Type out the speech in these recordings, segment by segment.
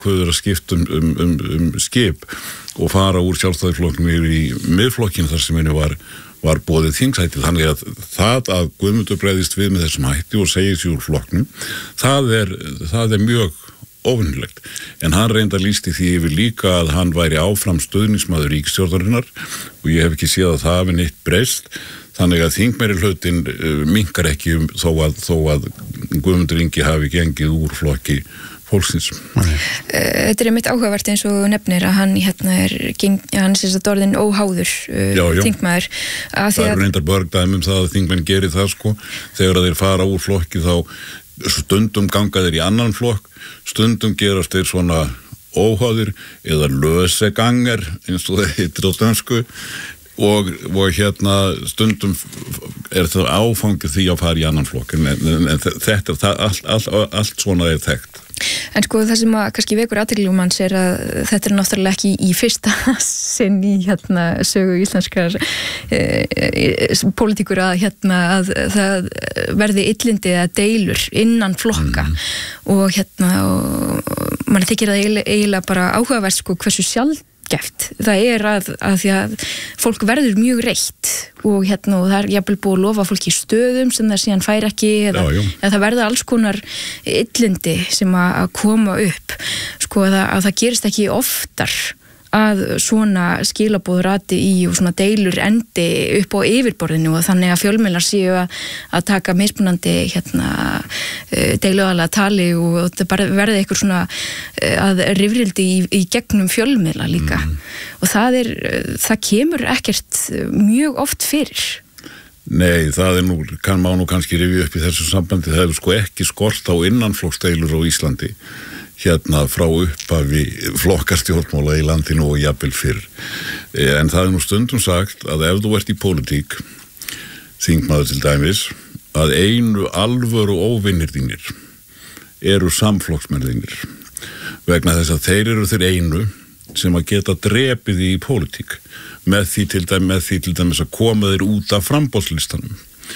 ákveður að skipta skip og fara úr Sjálfstæðisflokknum yfir í Miðflokkinn þar sem henni var boðið þingsæti. Þannig að það að Guðmundur bregðist við með þessum hætti og segir sig úr flokknum, það er mjög óvinnilegt. En hann reyndar lýsti því yfir líka að hann væri áfram stuðningsmaður ríkisstjórnarinnar og ég hef ekki séð að það hafi neitt breyst. Þannig að þingmeirihlutin minnkar ekki þó að Guðmundur Ingi hafi gengið úr flokki fólksins. Þetta mitt áhugavert eins og nefnir að hann hann er orðinn óháður þingmaður. Það eru reyndar börgdæmi það að þingmenn geri það sko. Þegar þeir fara úr flokki þá stundum ganga þeir í annan flokk, stundum gerast þeir svona óháðir eða löseganger eins og það heitir á dönsku og stundum það áfangið því að fara í annan flokk en þetta allt svona þekkt. En sko það sem að kannski vekur athygli manns að þetta náttúrulega ekki í fyrsta sinn í sögu íslenskrar pólitíkur að það verði illindi eða deilur innan flokka og mann þykir það eiginlega bara áhugavert sko hversu sjaldgæft það er að því að fólk verður mjög reitt og það er jafnvel búið að lofa fólki í stöðum sem það síðan fær ekki eða það verða alls konar illindi sem að koma upp sko að það gerist ekki oftar að svona skilaboð rati í og svona deilur endi upp á yfirborðinu og þannig að fjölmiðlar séu að taka mismunandi deiluaðalega tali og það bara verði eitthvað svona að rifrildi í gegnum fjölmiðla líka og það kemur ekkert mjög oft fyrir. Nei, það má nú kannski rifja upp í þessu sambandi, það hefur sko ekki skort á innanflokksdeilur á Íslandi frá upphafi flokkastjórnmála í landinu og jafnvel fyrr. En það er nú stundum sagt að ef þú ert í pólitík, þingmaður til dæmis, að einu alvöru óvinir þínir eru samflokksmenn þínir vegna þess að þeir eru þeir einu sem að geta drepið í pólitík með því til dæmis að koma þeir út af framboðslistanum.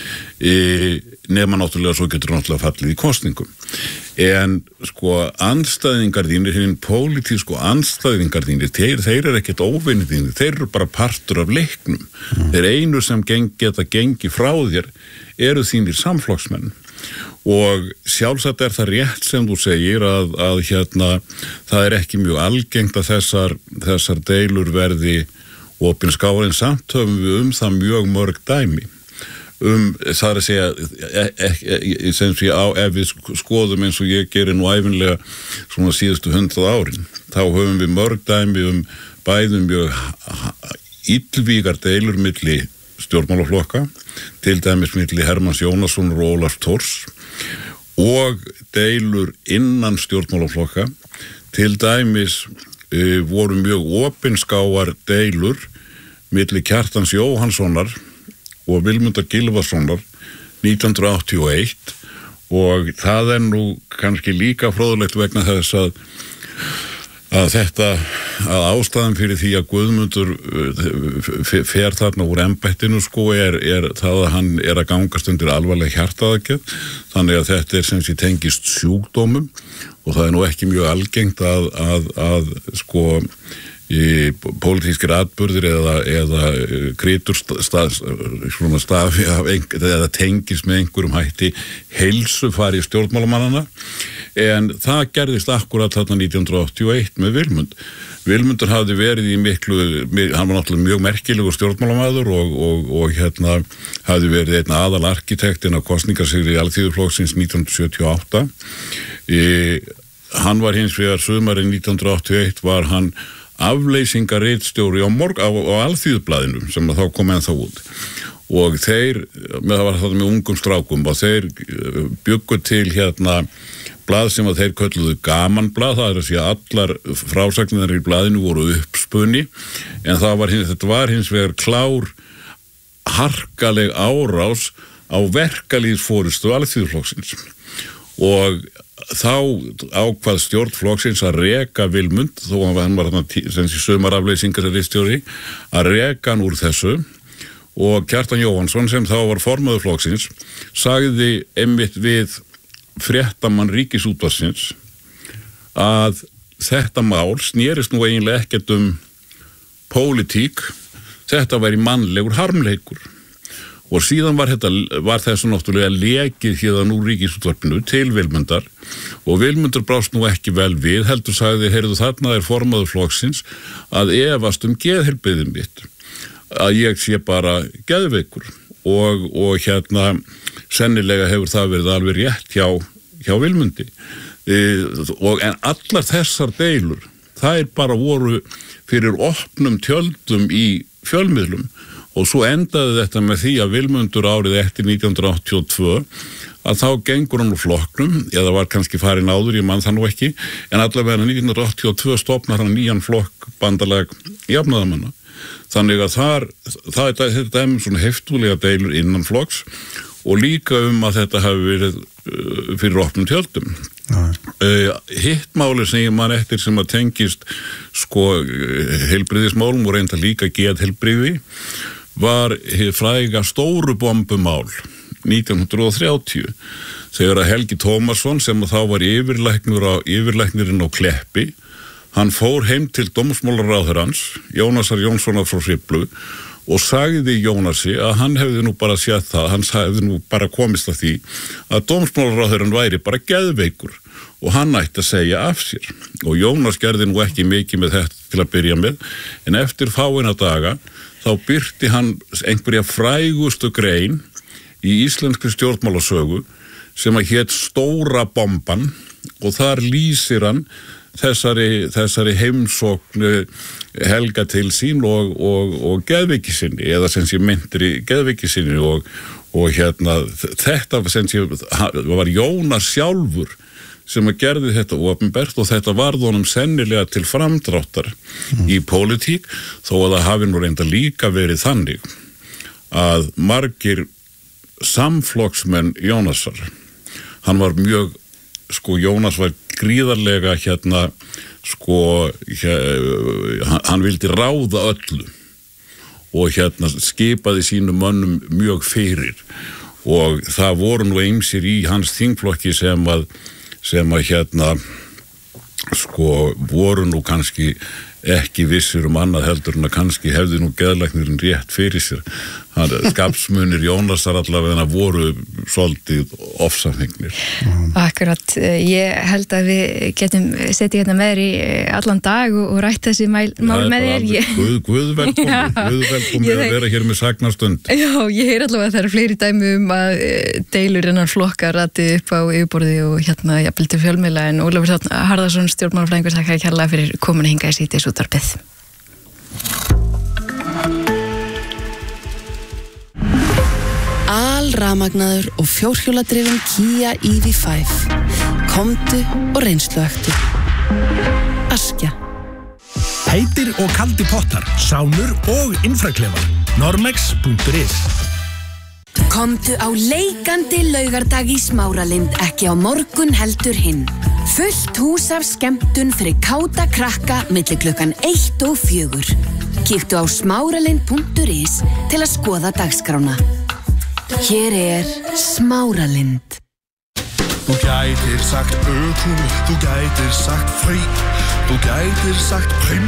Nema náttúrulega svo getur náttúrulega fallið í kosningum en sko andstæðingar þínir, hinn pólitísku andstæðingar þínir, þeir eru ekkert óvinir þínir, þeir eru bara partur af leiknum. Þeir einu sem geta gengið frá þér eru þínir samflokksmenn og sjálfsagt er það rétt sem þú segir að það er ekki mjög algengt að þessar deilur verði opinskáar en samt höfum við það mjög mörg dæmi. Það er að segja ef við skoðum eins og ég gerir nú ævinlega svona síðustu 100 árin þá höfum við mörg dæmi bæðum mjög illvígar deilur milli stjórnmálaflokka til dæmis milli Hermanns Jónassonar og Ólafs Thors og deilur innan stjórnmálaflokka til dæmis voru mjög opinskáar deilur milli Kjartans Jóhannssonar og Vilmundar Gylfasonar 1981 og það er nú kannski líka fróðlegt vegna þess að ástæðan fyrir því að Guðmundur fer þarna úr embættinu sko er það að hann er að gangast undir alvarleg hjartaaðgerð þannig að þetta er sem sé tengist sjúkdómum og það er nú ekki mjög algengt að sko í pólitískir atburðir eða kritur stafi eða tengist með einhverjum hætti heilsufari stjórnmálamannana en það gerðist akkurat þarna 1981 með Vilmund. Vilmundur hafði verið í hann var náttúrulega mjög merkilegur stjórnmálamaður og hafði verið einn aðal arkitektinn á kosningasigri Alþýðuflokksins 1978. Hann var hins vegar sumarið 1981 var hann afleysingaritstjóri á Alþýðublaðinu sem þá kom ennþá út og það var það með ungum strákum og þeir bjuggu til blað sem að þeir kölluðu gamanblað, það er að segja allar frásagnirnar í blaðinu voru uppspunni en þetta var hins vegar klár harkaleg árás á verkalýðsforystu Alþýðuflokksins og þá ákvað stjórn flokksins að reka Vilmund þó hann var sem sé sumarafleysingaritstjóri að reka hann úr þessu og Kjartan Jóhannsson sem þá var formaður flokksins sagði einmitt við fréttamann Ríkisútvarpsins að þetta mál snerist nú eiginlega ekkert pólitík, þetta væri mannlegur harmleikur. Og síðan var þessu náttúrulega lekið hérðan úr Ríkisútvarpinu til Vilmundar og Vilmundur brást nú ekki vel við, heldur sagði, heyrðu þarna formaður flokksins að efast geðheilbrigði mitt, að ég sé bara geðveikur og sennilega hefur það verið alveg rétt hjá Vilmundi. En allar þessar deilur, þær bara voru fyrir opnum tjöldum í fjölmiðlum og svo endaði þetta með því að Vilmundur árið eftir 1982 að þá gengur hann úr flokknum, eða var kannski farin áður, ég man það nú ekki, en allavega 1982 stofnar hann nýjan flokk bandalag jafnaðarmanna. Þannig að þetta er svona heftulega deilur innan flokks og líka að þetta hafi verið fyrir opnum tjöldum. Hitt máli sem ég man eftir sem að tengist heilbrigðismálum og reynda líka geðheilbrigði var fræga stóru bombumál 1930 þegar að Helgi Tómasson sem þá var yfirlæknirinn á Kleppi, hann fór heim til dómsmálaráðherrans Jónasar Jónssonar frá Hriflu og sagði Jónasi að hann hefði nú bara séð það, hann hefði nú bara komist að því að dómsmálaráðherrann væri bara geðveikur og hann ætti að segja af sér. Og Jónas gerði nú ekki mikið með þetta til að byrja með, en eftir fáeina daga þá birti hann einhverja frægustu grein í íslenskri stjórnmálasögu sem að hét Stóra bomban og þar lýsir hann þessari heimsókn Helga til sín og geðveiki sinni, eða sem sé myndri geðveiki sinni og þetta sem sé var Jónas sjálfur sem að gerði þetta opinbert og þetta varð honum sennilega til framdráttar í pólitík, þó að það hafi nú reynda líka verið þannig að margir samflokksmenn Jónasar, hann var mjög, Jónas var gríðarlega hann vildi ráða öllu og skipaði sínum mönnum mjög fyrir og það voru nú ýmsir í hans þingflokki sem að voru nú kannski ekki vissir annað heldur en að kannski hefði nú geðlæknirinn rétt fyrir sér. Skapsmunir Jónasar allavega voru svolítið ofsamhengnir. Akkurat, ég held að við getum setið hérna með þér í allan dag og rætt þessi mál með þér. Guð velkomin að vera hér með sagnarstund. Já, ég heyr allavega að það eru fleiri dæmi að deilur innan flokka rætti upp á yfirborði og jafnvel til fjölmiðla, en Ólafur Þ. Harðarson, stjórnmálafræðingur, þakka kærlega fyrir komuna hingað í Síðdegisútvarpið. Alrafmagnaður og fjórhjóladrifin Kia EV5. Komdu og reynsluaktu. Askja. Heitir og kaldi pottar, sánur og infraklefar. Normex.is. Komdu á leikandi laugardag í Smáralind, ekki á morgun heldur hinn. Fullt hús af skemmtun fyrir káta krakka milli klukkan 1 og 4. Kíktu á smáralind.is til að skoða dagskrána. Hér Smáralind. Þú gætir sagt ökum, þú gætir sagt frý, þú gætir sagt prins.